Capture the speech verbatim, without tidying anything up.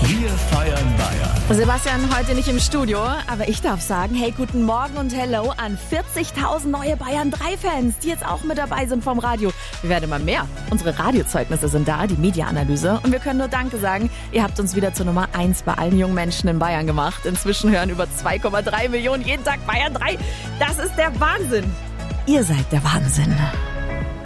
Wir feiern Bayern. Sebastian heute nicht im Studio, aber ich darf sagen, hey, guten Morgen und hello an vierzigtausend neue Bayern drei Fans, die jetzt auch mit dabei sind vom Radio. Wir werden immer mehr. Unsere Radiozeugnisse sind da, die Media-Analyse. Und wir können nur Danke sagen. Ihr habt uns wieder zur Nummer eins bei allen jungen Menschen in Bayern gemacht. Inzwischen hören über zwei Komma drei Millionen jeden Tag Bayern drei. Das ist der Wahnsinn. Ihr seid der Wahnsinn.